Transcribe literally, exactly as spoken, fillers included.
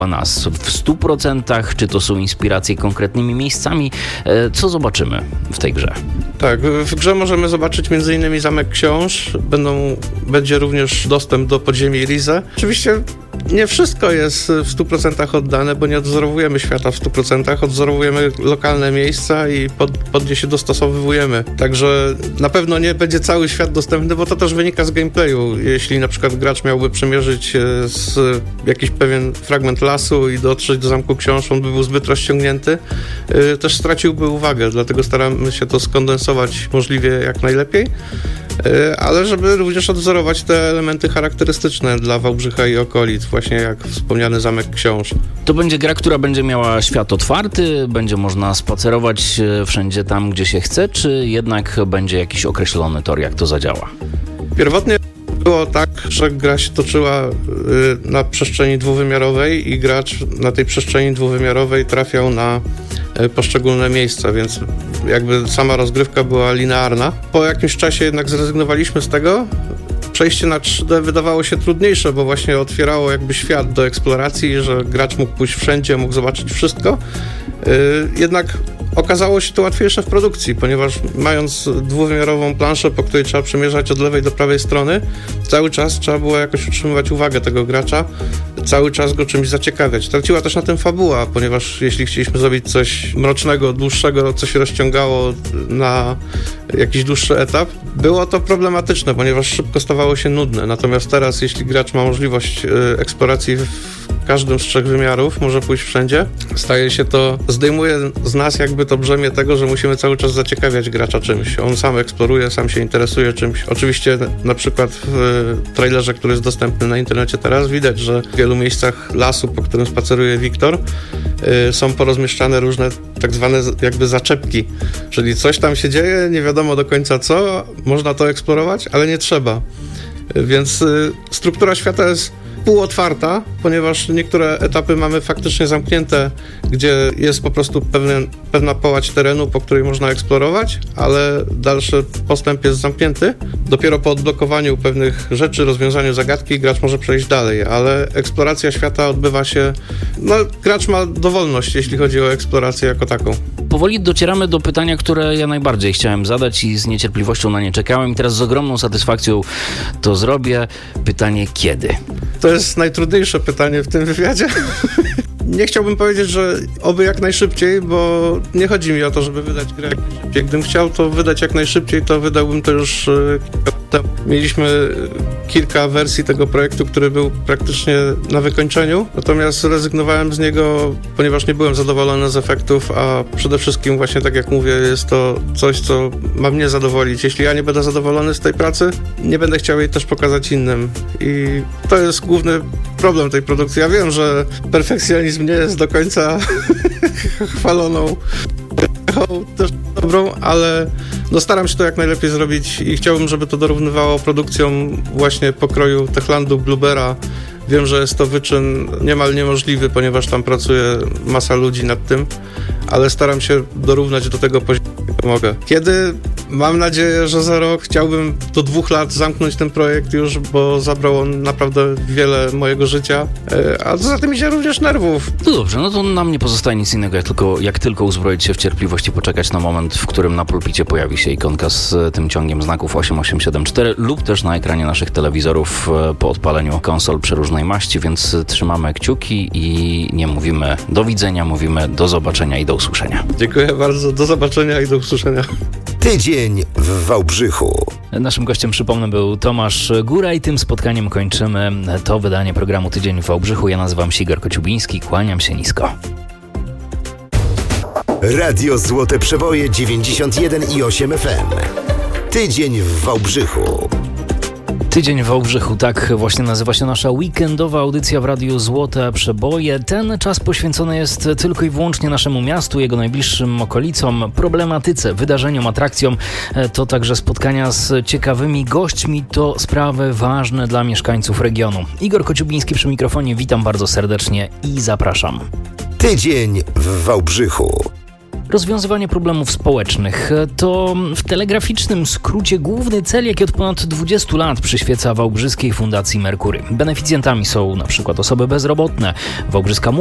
nas w stu procentach, czy to są inspiracje konkretnymi miejscami? Co zobaczymy w tej grze? Tak, w grze możemy zobaczyć między innymi Zamek Książ, Będą, będzie również dostęp do podziemi Rize. Oczywiście nie wszystko jest w stu procentach oddane, bo nie odwzorowujemy świata w stu procentach, odwzorowujemy lokalne miejsca i pod, pod nie się dostosowujemy. Także na pewno nie będzie cały świat dostępny, bo to też wynika z gameplayu. Jeśli na przykład gracz miałby przemierzyć z jakiś pewien fragment lasu i dotrzeć do Zamku Książ, on by był zbyt rozciągnięty, też straciłby uwagę, dlatego staramy się to skondensować możliwie jak najlepiej, ale żeby również odwzorować te elementy charakterystyczne dla Wałbrzycha i okolic, właśnie jak wspomniany Zamek Książ. To będzie gra, która będzie miała świat otwarty, będzie można spacerować wszędzie tam, gdzie się chce, czy jednak będzie jakiś określony tor, jak to zadziała? Pierwotnie było tak, że gra się toczyła na przestrzeni dwuwymiarowej i gracz na tej przestrzeni dwuwymiarowej trafiał na poszczególne miejsca, więc jakby sama rozgrywka była linearna. Po jakimś czasie jednak zrezygnowaliśmy z tego. Przejście na trzy D wydawało się trudniejsze, bo właśnie otwierało jakby świat do eksploracji, że gracz mógł pójść wszędzie, mógł zobaczyć wszystko. Jednak okazało się to łatwiejsze w produkcji, ponieważ mając dwuwymiarową planszę, po której trzeba przemierzać od lewej do prawej strony, cały czas trzeba było jakoś utrzymywać uwagę tego gracza, cały czas go czymś zaciekawiać. Traciła też na tym fabuła, ponieważ jeśli chcieliśmy zrobić coś mrocznego, dłuższego, co się rozciągało na jakiś dłuższy etap, było to problematyczne, ponieważ szybko stawało się nudne. Natomiast teraz, jeśli gracz ma możliwość eksploracji w każdym z trzech wymiarów, może pójść wszędzie, staje się to, zdejmuje z nas jakby to brzemię tego, że musimy cały czas zaciekawiać gracza czymś. On sam eksploruje, sam się interesuje czymś. Oczywiście na przykład w trailerze, który jest dostępny na internecie teraz, widać, że w wielu miejscach lasu, po którym spaceruje Wiktor, yy, są porozmieszczane różne tak zwane jakby zaczepki, czyli coś tam się dzieje, nie wiadomo do końca co, można to eksplorować, ale nie trzeba. Yy, więc yy, struktura świata jest półotwarta, ponieważ niektóre etapy mamy faktycznie zamknięte, gdzie jest po prostu pewien, pewna połać terenu, po której można eksplorować, ale dalszy postęp jest zamknięty. Dopiero po odblokowaniu pewnych rzeczy, rozwiązaniu zagadki gracz może przejść dalej, ale eksploracja świata odbywa się, no gracz ma dowolność, jeśli chodzi o eksplorację jako taką. Powoli docieramy do pytania, które ja najbardziej chciałem zadać i z niecierpliwością na nie czekałem i teraz z ogromną satysfakcją to zrobię. Pytanie kiedy? To jest najtrudniejsze pytanie w tym wywiadzie. Nie chciałbym powiedzieć, że oby jak najszybciej, bo nie chodzi mi o to, żeby wydać grę jak najszybciej. Gdybym chciał to wydać jak najszybciej, to wydałbym to już kilka lat temu. Mieliśmy kilka wersji tego projektu, który był praktycznie na wykończeniu, natomiast zrezygnowałem z niego, ponieważ nie byłem zadowolony z efektów, a przede wszystkim właśnie tak jak mówię, jest to coś, co ma mnie zadowolić. Jeśli ja nie będę zadowolony z tej pracy, nie będę chciał jej też pokazać innym. I to jest główny problem tej produkcji. Ja wiem, że perfekcjonizm nie jest do końca chwaloną też dobrą, ale no staram się to jak najlepiej zrobić i chciałbym, żeby to dorównywało produkcjom właśnie pokroju Techlandu, Bluebera. Wiem, że jest to wyczyn niemal niemożliwy, ponieważ tam pracuje masa ludzi nad tym, ale staram się dorównać do tego poziomu, jak mogę. Kiedy? Mam nadzieję, że za rok. Chciałbym do dwóch lat zamknąć ten projekt już, bo zabrał on naprawdę wiele mojego życia, a za tym idzie również nerwów. No dobrze, no to nam nie pozostaje nic innego, jak tylko, jak tylko uzbroić się w cierpliwość i poczekać na moment, w którym na pulpicie pojawi się ikonka z tym ciągiem znaków osiem osiem siedem cztery lub też na ekranie naszych telewizorów po odpaleniu konsol przeróżnej maści, więc trzymamy kciuki i nie mówimy do widzenia, mówimy do zobaczenia i do usłyszenia. Dziękuję bardzo, do zobaczenia i do usłyszenia. Tydzień w Wałbrzychu. Naszym gościem, przypomnę, był Tomasz Góra i tym spotkaniem kończymy to wydanie programu Tydzień w Wałbrzychu. Ja nazywam się Igor Kociubiński, kłaniam się nisko. Radio Złote Przeboje dziewięćdziesiąt jeden i osiem F M. Tydzień w Wałbrzychu. Tydzień w Wałbrzychu, tak właśnie nazywa się nasza weekendowa audycja w Radiu Złote Przeboje. Ten czas poświęcony jest tylko i wyłącznie naszemu miastu, jego najbliższym okolicom, problematyce, wydarzeniom, atrakcjom. To także spotkania z ciekawymi gośćmi, to sprawy ważne dla mieszkańców regionu. Igor Kociubiński przy mikrofonie, witam bardzo serdecznie i zapraszam. Tydzień w Wałbrzychu. Rozwiązywanie problemów społecznych to w telegraficznym skrócie główny cel, jaki od ponad dwudziestu lat przyświeca Wałbrzyskiej Fundacji Merkury. Beneficjentami są na przykład osoby bezrobotne, Wałbrzyska